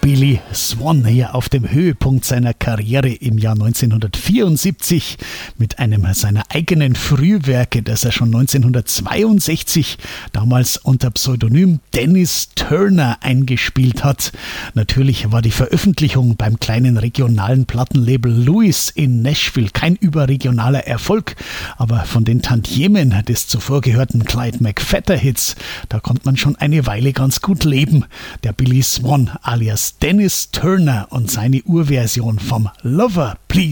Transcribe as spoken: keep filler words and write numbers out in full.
Billy Swan hier auf dem Höhepunkt seiner Karriere im Jahr neunzehnhundertvierundsiebzig mit einem seiner eigenen Frühwerke, das er schon neunzehnhundertzweiundsechzig damals unter Pseudonym Dennis Turner eingespielt hat. Natürlich war die Veröffentlichung beim kleinen regionalen Plattenlabel Louis in Nashville kein überregionaler Erfolg, aber von den Tantiemen des zuvor gehörten Clyde McPhatter-Hits, da konnte man schon eine Weile ganz gut leben. Der Billy Swan alias Dennis Turner und seine Urversion vom Lover Please